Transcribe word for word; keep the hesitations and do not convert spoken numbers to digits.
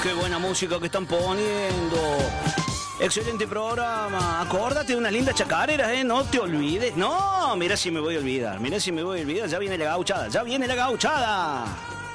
qué buena música que están poniendo. Excelente programa. Acórdate de unas lindas chacareras, ¿eh? No te olvides. No, mira si me voy a olvidar. Mira si me voy a olvidar. Ya viene la gauchada. Ya viene la gauchada.